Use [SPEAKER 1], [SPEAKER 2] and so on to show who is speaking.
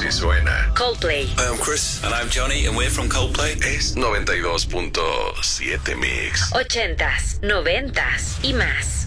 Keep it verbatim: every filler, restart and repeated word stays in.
[SPEAKER 1] Así suena
[SPEAKER 2] Coldplay.
[SPEAKER 3] Hi, I'm Chris.
[SPEAKER 4] And I'm Johnny, and we're from Coldplay.
[SPEAKER 1] Es noventa y dos punto siete Mix.
[SPEAKER 2] Ochentas, noventas y más.